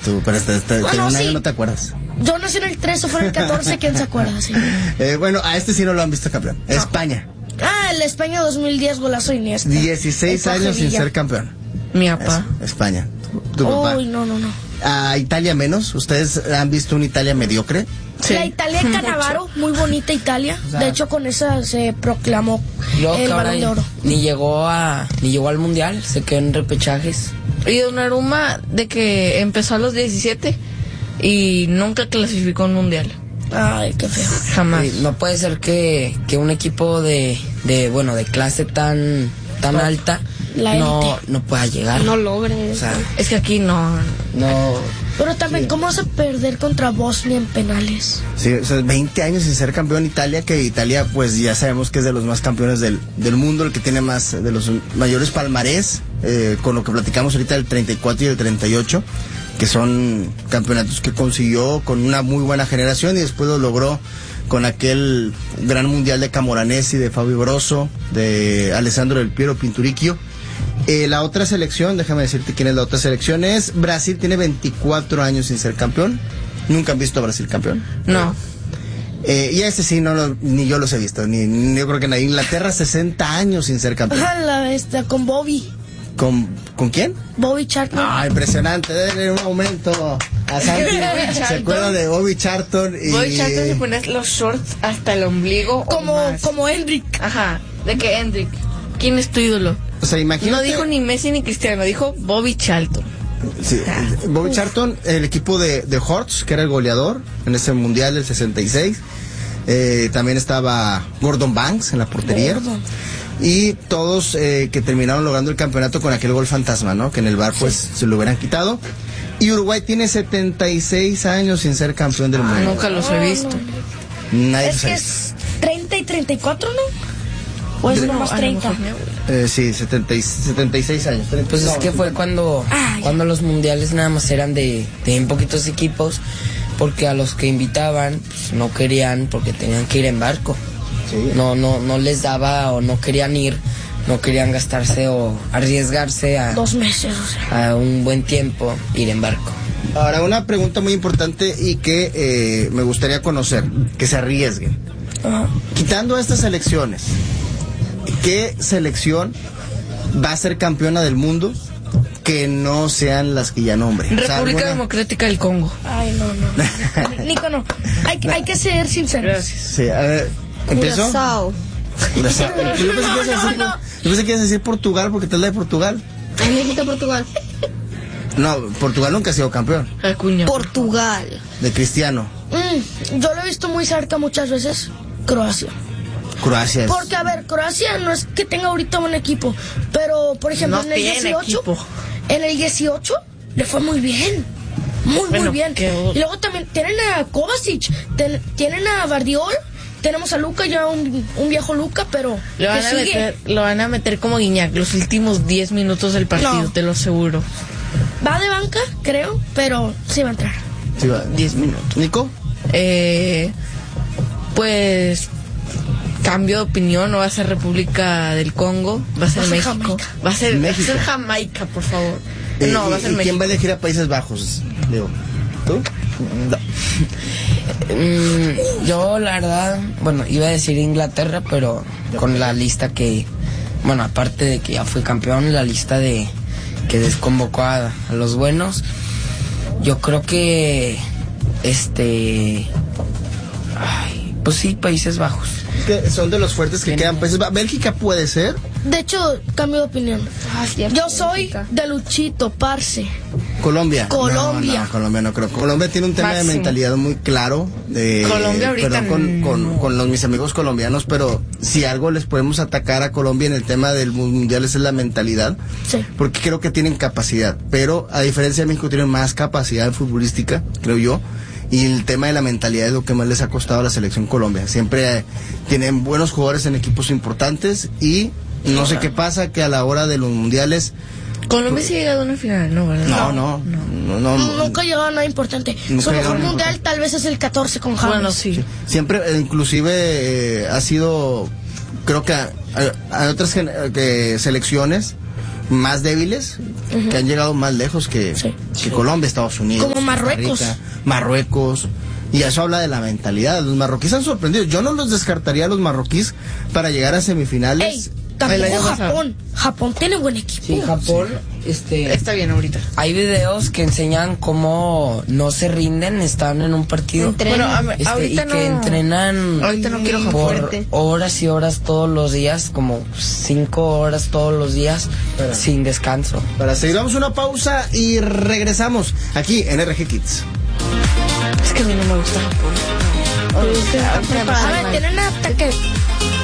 tú, pero Bueno, un año sí. no te acuerdas. Yo nací en el 13 o fue en el 14, ¿quién se acuerda? Sí. Bueno, a este sí no lo han visto campeón. No. España. El España 2010, golazo de Iniesta. 16 El años sin Villa. ser campeón. Mi papá. Eso, España. Tu papá. Uy, no. A Italia menos. ¿Ustedes han visto una Italia mediocre? Sí. La Italia de Cannavaro, muy bonita Italia. De hecho, con esa se proclamó Luego el que ahora Balón de Oro. ni llegó al mundial, se quedó en repechajes. Y Donnarumma, de que empezó a los 17 y nunca clasificó a un mundial. Ay, qué feo. Jamás. No puede ser que un equipo de clase tan alta La élite. no pueda llegar. No logre. O sea, Es que aquí no. Pero también, ¿cómo vas a perder contra Bosnia en penales? Sí, o sea, 20 años sin ser campeón Italia, que Italia pues ya sabemos que es de los más campeones del mundo, el que tiene más de los mayores palmarés, con lo que platicamos ahorita del 34 y el 38, que son campeonatos que consiguió con una muy buena generación y después lo logró con aquel gran mundial de Camoranesi, de Fabio Grosso, de Alessandro Del Piero Pinturicchio. La otra selección, déjame decirte quién es la otra selección, es Brasil, tiene 24 años sin ser campeón. Nunca han visto a Brasil campeón. No. Y a ese sí, ni yo los he visto, ni yo creo que en Inglaterra 60 años sin ser campeón. Con Bobby. ¿Con quién? Bobby Charlton. Ah, impresionante, denle un momento a Santi. Se acuerda de Bobby Charlton y... Bobby Charlton se ponía los shorts hasta el ombligo. o más. Como Hendrik. Ajá. De que Hendrik. ¿Quién es tu ídolo? O sea, imagínate... No dijo ni Messi ni Cristiano, dijo Bobby Charlton. Sí, Bobby Charlton, el equipo de Hearts, que era el goleador en ese mundial del 66. También estaba Gordon Banks en la portería. Y todos que terminaron logrando el campeonato con aquel gol fantasma, ¿no? Que en el VAR pues se lo hubieran quitado. Y Uruguay tiene 76 años sin ser campeón del mundo. Nunca los he visto. Nadie Es sabe. que es 30 y 34, ¿no? ¿O es nomás a lo 30? mejor mi abuela. Sí, 76 años. pues es que fue cuando los mundiales nada más eran de bien poquitos equipos, porque a los que invitaban pues, no querían, porque tenían que ir en barco. Sí. No les daba o no querían ir, no querían gastarse o arriesgarse 2 meses, o sea. a un buen tiempo ir en barco. Ahora, una pregunta muy importante y que me gustaría conocer, que se arriesguen. Ajá. Quitando estas elecciones, ¿qué selección va a ser campeona del mundo que no sean las que ya nombre? O sea, República alguna- Democrática del Congo. Ay, no. Nico, no. Hay que ser sinceros. Gracias. Sí, a ver, ¿empiezo? Curazao. Curazao. Yo pensé que ibas a decir- No. yo pensé que ibas a decir Portugal porque te es la de Portugal. A mí me gusta Portugal. No, Portugal nunca ha sido campeón. Acuña. Portugal. De Cristiano. Yo lo he visto muy cerca muchas veces. Croacia. Croacia es... Porque, a ver, Croacia no es que tenga ahorita un equipo, pero, por ejemplo, No en el tiene 18, equipo. en el 18 le fue muy bien. Muy Bueno, bien. que- Y luego también tienen a Kovacic, tienen a Bardiol, tenemos a Luka, ya un viejo Luka, pero Lo van a meter como Guiñac los últimos 10 minutos del partido, No. te lo aseguro. va de banca, creo, pero sí va a entrar. Sí, va. 10 minutos. ¿Nico? Pues cambio de opinión, no va a ser República del Congo, va a ser México. Jamaica. Va a ser México. Jamaica, por favor. ¿Y No, va a ser quién México. va a elegir a Países Bajos? Digo, ¿tú? No. Yo la verdad, bueno, iba a decir Inglaterra, pero con la lista que, bueno, aparte de que ya fue campeón, la lista de que desconvocó a los buenos, yo creo que pues sí, Países Bajos. Que son de los fuertes que quedan Países Bajos. Bélgica puede ser. De hecho, cambio de opinión. Yo soy de Luchito, parce. Colombia. Colombia. No, Colombia no creo. Colombia tiene un tema de Máximo. mentalidad muy claro. Colombia ahorita perdón, no. con mis amigos colombianos, pero si algo les podemos atacar a Colombia en el tema del mundial es la mentalidad. Sí. Porque creo que tienen capacidad. Pero a diferencia de México tienen más capacidad futbolística, creo yo. Y el tema de la mentalidad es lo que más les ha costado a la selección Colombia. Siempre tienen buenos jugadores en equipos importantes y no sé qué pasa que a la hora de los mundiales Colombia sí ha llegado a una final, ¿no? ¿Verdad? no. Nunca llegó a nada importante. Nunca Su llegó a mejor nada mundial tal vez es el 14 con James. Bueno, sí. Siempre, inclusive ha sido, creo que a otras selecciones más débiles, que han llegado más lejos que Colombia, Estados Unidos, Como Marruecos. Costa Rica, Marruecos. Y eso habla de la mentalidad. Los marroquíes han sorprendido. Yo no los descartaría a los marroquíes para llegar a semifinales. Tampoco Japón. Japón tiene buen equipo. Sí, Japón, Está bien ahorita. hay videos que enseñan cómo no se rinden, están en un partido. Bueno, ahorita y que entrenan Ahorita no quiero por fuerte. horas y horas todos los días, como 5 horas todos los días, sin descanso. Para seguir, damos una pausa y regresamos aquí en RG Kids. Es que a mí no me gusta Japón. A ver, tienen ataque